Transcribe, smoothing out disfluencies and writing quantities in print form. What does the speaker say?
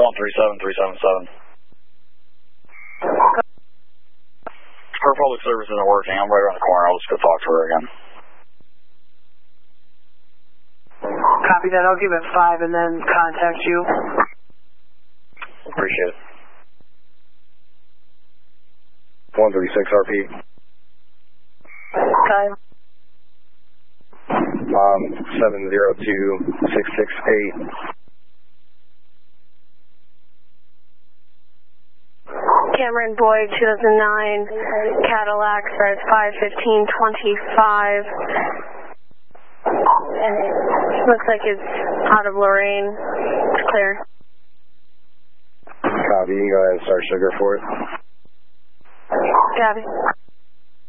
137377. Her public service isn't working. I'm right around the corner. I'll just go talk to her again. Copy that. I'll give it 5 and then contact you. Appreciate it. 136 RP. Time. 702668. Cameron Boyd, 2009, Cadillac, says 51525. And it looks like it's out of Lorraine. It's clear. Copy. You can go ahead and start sugar for it. Copy.